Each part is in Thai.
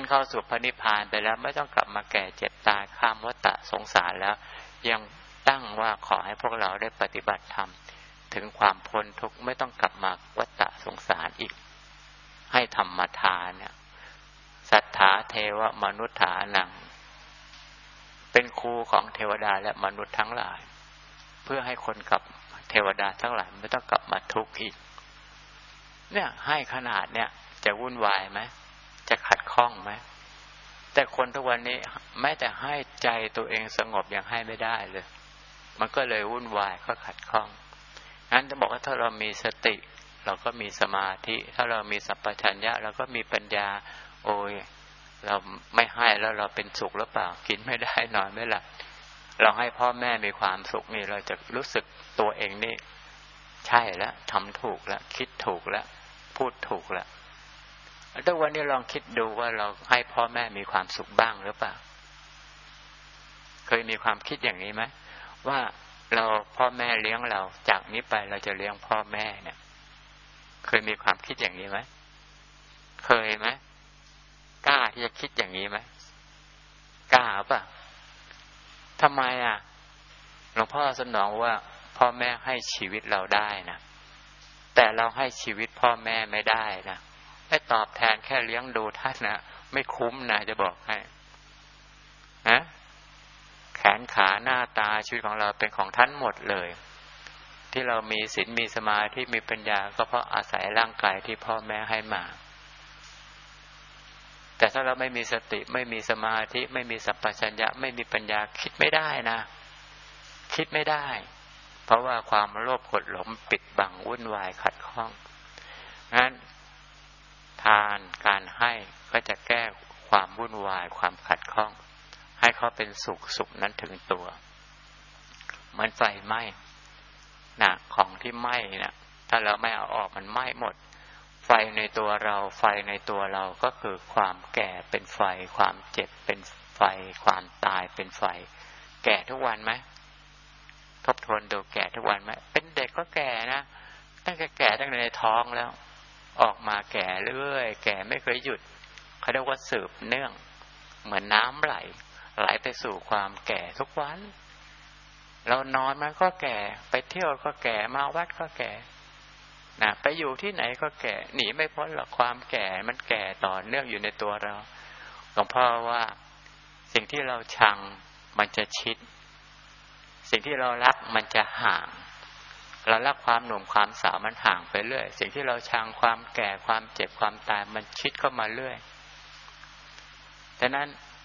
เข้าสู่พระนิพพานไปแล้วไม่ต้องกลับมาแก่เจ็บตายข้ามวัฏสงสารแล้วยังตั้งว่าขอให้พวกเราได้ปฏิบัติธรรมถึงความพ้นทุกข์ไม่ต้องกลับมาวัฏสงสารอีกให้ธรรมทานเนี่ยสัทธาเทวมนุษย์ฐานังเป็นครูของเทวดาและมนุษย์ทั้งหลายเพื่อให้คนกับเทวดาทั้งหลายไม่ต้องกลับมาทุกข์อีกเนี่ยให้ขนาดเนี่ยจะวุ่นวายไหมจะขัดข้องไหมแต่คนทุกวันนี้แม้แต่ให้ใจตัวเองสงบยังให้ไม่ได้เลยมันก็เลยวุ่นวายก็ขัดข้องงั้นจะบอกว่าถ้าเรามีสติเราก็มีสมาธิถ้าเรามีสัมปชัญญะเราก็มีปัญญาโอ้ยเราไม่ให้แล้วเราเป็นสุขหรือเปล่ากินไม่ได้นอนไม่หลับเราให้พ่อแม่มีความสุขนี่เราจะรู้สึกตัวเองนี่ใช่แล้วทำถูกแล้วคิดถูกแล้วพูดถูกแล้วทุกวันนี้ลองคิดดูว่าเราให้พ่อแม่มีความสุขบ้างหรือเปล่าเคยมีความคิดอย่างนี้ไหมว่าเราพ่อแม่เลี้ยงเราจากนี้ไปเราจะเลี้ยงพ่อแม่เนี่ยเคยมีความคิดอย่างนี้ไหมเคยไหมกล้าที่จะคิดอย่างนี้ไหมกล้าป่ะทำไมหลวงพ่อสนองว่าพ่อแม่ให้ชีวิตเราได้นะแต่เราให้ชีวิตพ่อแม่ไม่ได้นะให้ตอบแทนแค่เลี้ยงดูท่านนะไม่คุ้มนะจะบอกให้นะแขนขาหน้าตาชีวิตของเราเป็นของท่านหมดเลยที่เรามีศีลมีสมาธิมีปัญญาก็เพราะอาศัยร่างกายที่พ่อแม่ให้มาแต่ถ้าเราไม่มีสติไม่มีสมาธิไม่มีสัมปชัญญะไม่มีปัญญาคิดไม่ได้นะคิดไม่ได้เพราะว่าความโลภกดหลงปิดบังวุ่นวายขัดข้องงั้นทานการให้ก็จะแก้ความวุ่นวายความขัดข้องให้เขาเป็นสุขนั้นถึงตัวเหมือนไฟไหม้นะของที่ไหม้นะถ้าเราไม่เอาออกมันไหม้หมดไฟในตัวเราไฟในตัวเราก็คือความแก่เป็นไฟความเจ็บเป็นไฟความตายเป็นไฟแก่ทุกวันไหมทบทวนดูแก่ทุกวันไหมเป็นเด็กก็แก่นะตั้งแต่แก่ตั้งในท้องแล้วออกมาแก่เรื่อยแก่ไม่เคยหยุดเขาเรียกว่าสืบเนื่องเหมือนน้ำไหลไปสู่ความแก่ทุกวันเรานอนมันก็แก่ไปเที่ยวก็แก่มาวัดก็แก่นะไปอยู่ที่ไหนก็แก่หนีไม่พ้นหรอกความแก่มันแก่ต่อเนื่องอยู่ในตัวเราหลวงพ่อว่าสิ่งที่เราชังมันจะชิดสิ่งที่เรารักมันจะห่างเรารักความหนุ่มความสาวมันห่างไปเรื่อยสิ่งที่เราชังความแก่ความเจ็บความตายมันชิดเข้ามาเรื่อยดังนั้น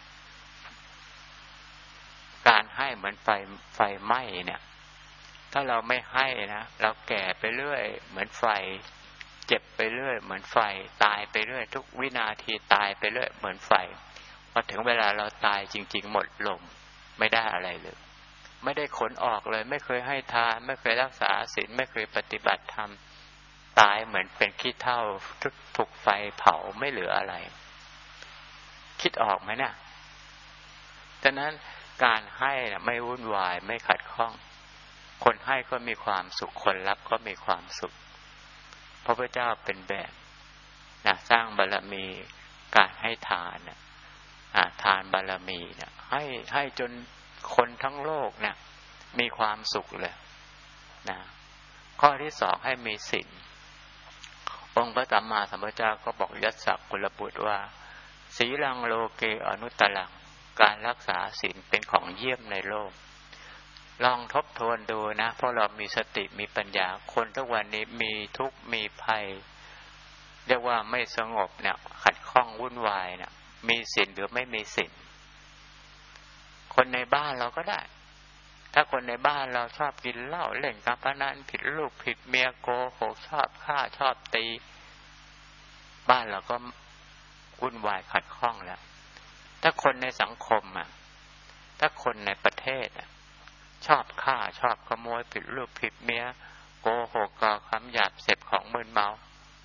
การให้เหมือนไฟไหม้เนี่ยถ้าเราไม่ให้นะเราแก่ไปเรื่อยเหมือนไฟเจ็บไปเรื่อยเหมือนไฟตายไปเรื่อยทุกวินาทีตายไปเรื่อยเหมือนไฟพอถึงเวลาเราตายจริงๆหมดลมไม่ได้อะไรเลยไม่ได้ขนออกเลยไม่เคยให้ทานไม่เคยรักษาศีลไม่เคยปฏิบัติธรรมตายเหมือนเป็นขี้เถ้าถูกไฟเผาไม่เหลืออะไรคิดออกไหมเนี่ยฉะนั้นการให้นะไม่วุ่นวายไม่ขัดข้องคนให้ก็มีความสุขคนรับก็มีความสุขพระพุทธเจ้าเป็นแบบนะสร้างบารมีการให้ทานนะทานบารมีนะให้จนคนทั้งโลกเนี่ยมีความสุขเลยนะข้อที่สองให้มีศีลองค์พระสัมมาสัมพุทธเจ้าก็บอกยัสสะกุลบุตรว่าศีลังโลเกอนุตตรังการรักษาศีลเป็นของเยี่ยมในโลกลองทบทวนดูนะเพราะเรามีสติมีปัญญาคนทุกวันนี้มีทุกข์มีภัยเรียกว่าไม่สงบเนี่ยขัดข้องวุ่นวายเนี่ยมีศีลหรือไม่มีศีลคนในบ้านเราก็ได้ถ้าคนในบ้านเราชอบกินเหล้าเล่นการพนันผิดลูกผิดเมียโกหกชอบฆ่าชอบตีบ้านเราก็วุ่นวายขัดข้องแล้วถ้าคนในสังคมถ้าคนในประเทศชอบฆ่าชอบขโมยผิดลูกผิดเมียโกหกก่อคำหยาบเสพของมึนเมา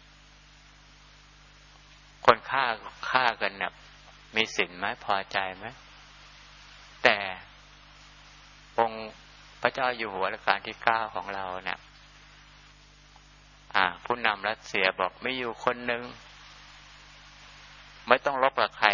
คนฆ่ากันเนี่ยมีศีลไหมพอใจไหมแต่องค์พระเจ้าอยู่หัวรัชกาลที่9ของเราเนี่ยผู้นำรัสเซียบอกไม่อยู่คนนึงไม่ต้องรบกับใคร